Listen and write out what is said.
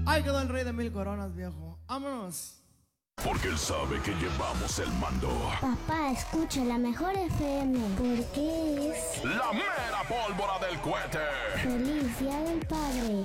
Ahí quedó el rey de 1000 coronas, viejo. Vámonos. Porque él sabe que llevamos el mando. Papá, escucha la mejor FM. Porque es La mera pólvora del cohete. Feliz Día del Padre.